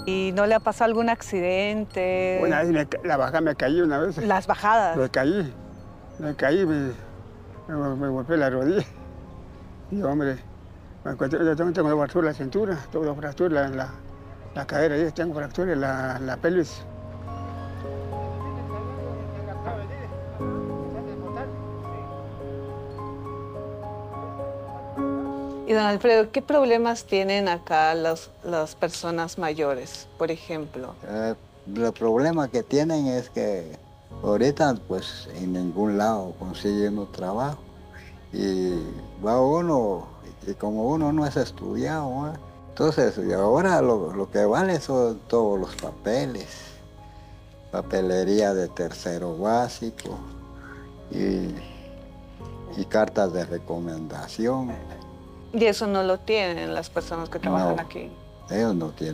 ¿Y no le ha pasado algún accidente? Una vez la bajada me caí una vez. Las bajadas. Me caí, me golpeé la rodilla. Y hombre, yo tengo fractura en la cintura, tengo fractura en la cadera, ahí tengo fractura en la pelvis. Y don Alfredo, ¿qué problemas tienen acá las personas mayores, por ejemplo? El problema que tienen es que ahorita pues en ningún lado consigue uno trabajo y va uno, y como uno no es estudiado, ¿va? Entonces y ahora lo que vale son todos los papeles, papelería de tercero básico y cartas de recomendación. Y eso no lo tienen las personas que trabajan No, aquí. ellos no tienen.